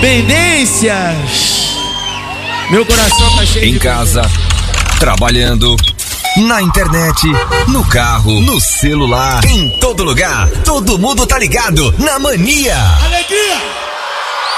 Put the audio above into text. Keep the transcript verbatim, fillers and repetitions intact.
Pendências. Meu coração tá cheio em de casa, trabalhando, na internet, no carro, no celular, em todo lugar. Todo mundo tá ligado na Mania. alegria.